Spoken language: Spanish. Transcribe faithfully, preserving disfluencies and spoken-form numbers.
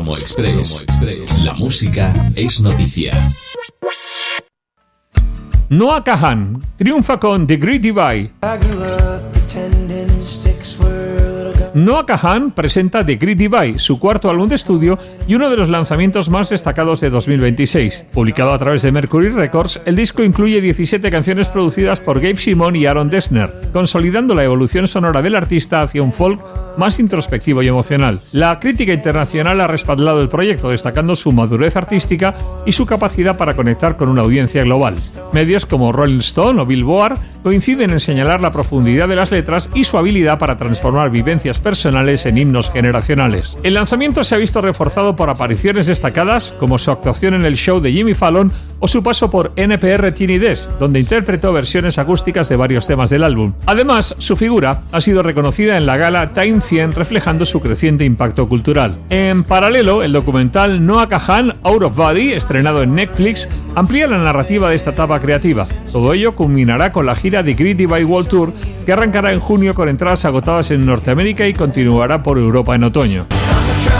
Promo Express. Promo Express. La música es noticia. Noah Kahan triunfa con The Great Divide. Noah Kahan presenta The Great Divide, su cuarto álbum de estudio y uno de los lanzamientos más destacados de dos mil veintiséis. Publicado a través de Mercury Records, el disco incluye diecisiete canciones producidas por Gabe Simon y Aaron Dessner, consolidando la evolución sonora del artista hacia un folk más introspectivo y emocional. La crítica internacional ha respaldado el proyecto, destacando su madurez artística y su capacidad para conectar con una audiencia global. Medios como Rolling Stone o Billboard coinciden en señalar la profundidad de las letras y su habilidad para transformar vivencias personales en himnos generacionales. El lanzamiento se ha visto reforzado por apariciones destacadas, como su actuación en el show de Jimmy Fallon o su paso por N P R Tiny Desk, donde interpretó versiones acústicas de varios temas del álbum. Además, su figura ha sido reconocida en la gala Time cien, reflejando su creciente impacto cultural. En paralelo, el documental Noah Kahan Out of Body, estrenado en Netflix, amplía la narrativa de esta etapa creativa. Todo ello culminará con la gira The Great Divide World Tour, que arrancará en junio con entradas agotadas en Norteamérica y continuará por Europa en otoño.